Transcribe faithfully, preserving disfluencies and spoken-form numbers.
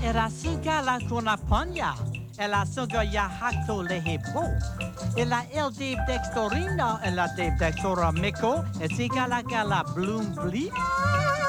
Era sigala kona panya. Ela soga ya hakto lehe po. Ela el Dave Dextorino, ela Dave Dextora Miko, e sigala gala bloom bleep.